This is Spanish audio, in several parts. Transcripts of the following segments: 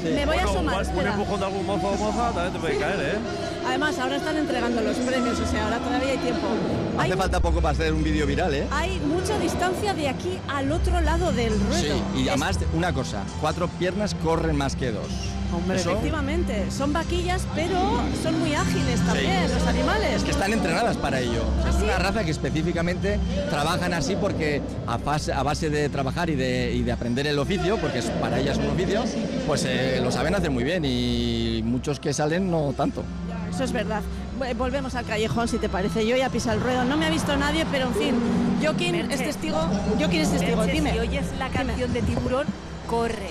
Me voy a asomar. Un Espera. empujón de algún mozo o moza también te puede caer, ¿eh? Además, ahora están entregando los premios, o sea, ahora todavía hay tiempo. Hace falta poco para hacer un vídeo viral, ¿eh? Hay mucha distancia de aquí al otro lado del ruedo. Sí, y además, una cosa, 4 piernas corren más que 2. Hombre, efectivamente, son vaquillas, pero son muy ágiles también, los animales. Es que están entrenadas para ello. O sea, es una raza que específicamente trabajan así porque a base de trabajar y de aprender el oficio, porque para ellas es un oficio, pues lo saben hacer muy bien y muchos que salen no tanto. Eso es verdad. Volvemos al callejón, si te parece. Yo ya pisa el ruedo. No me ha visto nadie, pero en fin, Joaquín es testigo. Joaquín es testigo. Merche, Dime. si oyes la canción de Tiburón, corre.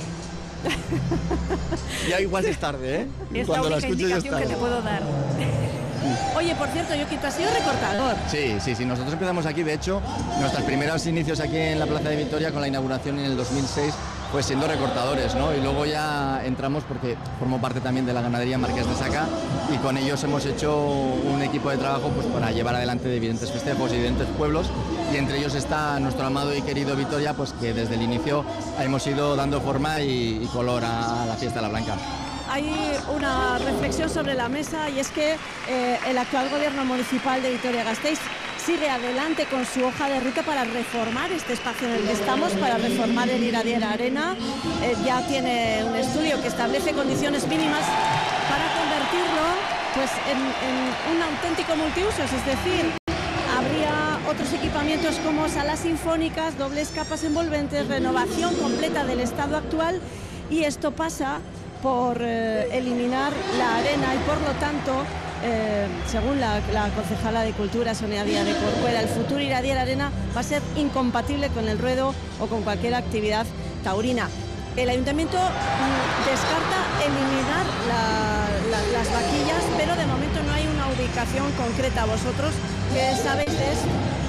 Ya igual es tarde, ¿eh? Es Cuando la la única escuches ya es indicación que te tarde. puedo dar. Oye, por cierto, Joaquín, tú has sido recortador. Sí. Nosotros empezamos aquí, de hecho, nuestros primeros inicios aquí en la Plaza de Vitoria con la inauguración en el 2006, pues siendo recortadores, ¿no? Y luego ya entramos porque formo parte también de la ganadería Marqués de Saca y con ellos hemos hecho un equipo de trabajo pues para llevar adelante diferentes festejos y diferentes pueblos y entre ellos está nuestro amado y querido Vitoria, pues que desde el inicio hemos ido dando forma y color a la fiesta de la Blanca. Hay una reflexión sobre la mesa y es que el actual gobierno municipal de Vitoria-Gasteiz sigue adelante con su hoja de ruta para reformar este espacio en el que estamos, para reformar el Iradier Arena. Ya tiene un estudio que establece condiciones mínimas para convertirlo pues, en un auténtico multiusos, es decir, habría otros equipamientos como salas sinfónicas, dobles capas envolventes, renovación completa del estado actual y esto pasa por eliminar la arena y por lo tanto, según la concejala de Cultura, Sonia Díaz de Corcuera, el futuro Iradier Arena va a ser incompatible con el ruedo o con cualquier actividad taurina. El ayuntamiento descarta eliminar las vaquillas, pero de momento no hay una ubicación concreta. ¿Vosotros qué sabéis de esto?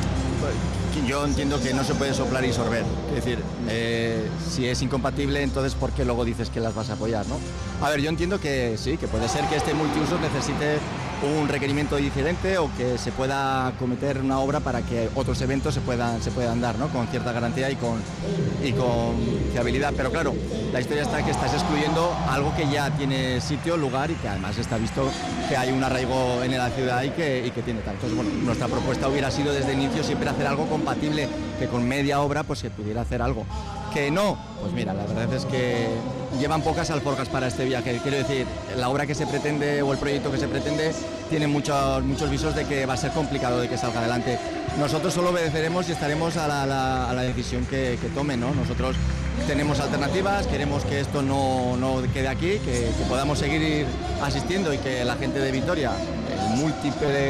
Yo entiendo que no se puede soplar y sorber. Es decir, si es incompatible, entonces ¿por qué luego dices que las vas a apoyar, no? A ver, yo entiendo que sí, que puede ser que este multiuso necesite un requerimiento diferente o que se pueda cometer una obra para que otros eventos se puedan dar, ¿no? Con cierta garantía y con fiabilidad. Pero claro, la historia está que estás excluyendo algo que ya tiene sitio, lugar y que además está visto que hay un arraigo en la ciudad y que tiene tal. Entonces, bueno, nuestra propuesta hubiera sido desde el inicio siempre hacer algo compatible, que con media obra pues se pudiera hacer algo. Que no, pues mira, la verdad es que llevan pocas alforjas para este viaje. Quiero decir, la obra que se pretende o el proyecto que se pretende tiene muchos visos de que va a ser complicado de que salga adelante. Nosotros solo obedeceremos y estaremos a la decisión que tome, ¿no? Nosotros tenemos alternativas, queremos que esto no quede aquí, que podamos seguir asistiendo y que la gente de Vitoria, el múltiple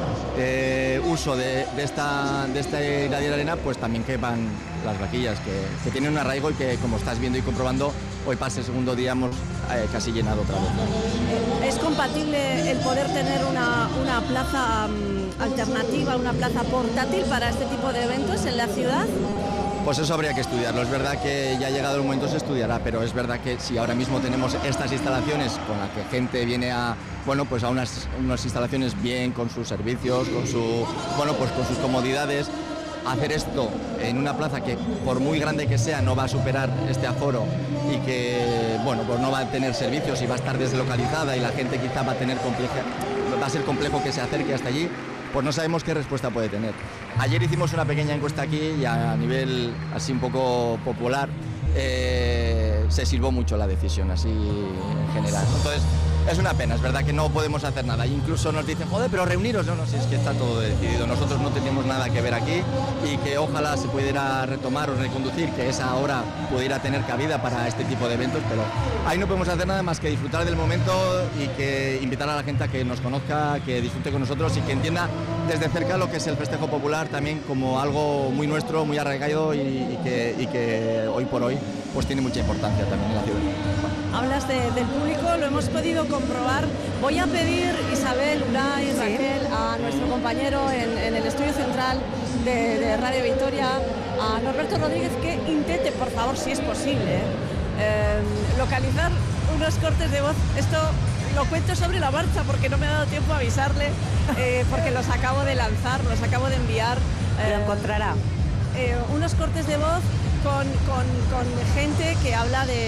uso de esta Iradier Arena, pues también quepan las vaquillas, que tienen un arraigo y que, como estás viendo y comprobando, hoy pasa el segundo día hemos casi llenado otra vez. ¿Es compatible el poder tener una plaza alternativa, una plaza portátil para este tipo de eventos en la ciudad? Pues eso habría que estudiarlo. Es verdad que ya llegado el momento se estudiará, pero es verdad que si ahora mismo tenemos estas instalaciones con las que gente viene a unas instalaciones bien, con sus servicios, con sus comodidades, hacer esto en una plaza que por muy grande que sea no va a superar este aforo y que pues no va a tener servicios y va a estar deslocalizada y la gente quizá va a ser complejo que se acerque hasta allí, pues no sabemos qué respuesta puede tener. Ayer hicimos una pequeña encuesta aquí y a nivel así un poco popular se silbó mucho la decisión así en general. Entonces es una pena, es verdad que no podemos hacer nada. Incluso nos dicen, joder, pero reuniros. No, si es que está todo decidido. Nosotros no tenemos nada que ver aquí y que ojalá se pudiera retomar o reconducir, que esa hora pudiera tener cabida para este tipo de eventos, pero ahí no podemos hacer nada más que disfrutar del momento y que invitar a la gente a que nos conozca, que disfrute con nosotros y que entienda desde cerca lo que es el festejo popular también como algo muy nuestro, muy arraigado y que hoy por hoy pues tiene mucha importancia también en la ciudad. Hablas del público, lo hemos podido comprobar. Voy a pedir, Isabel, Unai, Raquel, a nuestro compañero en el estudio central de Radio Vitoria, a Norberto Rodríguez, que intente, por favor, si es posible, localizar unos cortes de voz. Esto lo cuento sobre la marcha porque no me ha dado tiempo a avisarle, porque los acabo de lanzar, los acabo de enviar. Lo encontrará. Unos cortes de voz con gente que habla de